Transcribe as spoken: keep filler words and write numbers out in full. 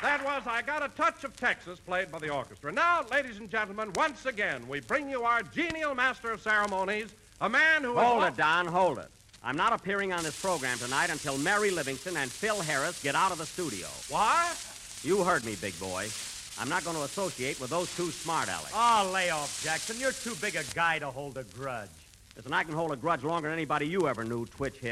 That was I Got a Touch of Texas, played by the orchestra. Now, ladies and gentlemen, once again, we bring you our genial master of ceremonies, a man who... Hold is... it, Don, hold it. I'm not appearing on this program tonight until Mary Livingston and Phil Harris get out of the studio. What? You heard me, big boy. I'm not going to associate with those two smart Alecs. Oh, lay off, Jackson. You're too big a guy to hold a grudge. Listen, I can hold a grudge longer than anybody you ever knew, Twitch Hip.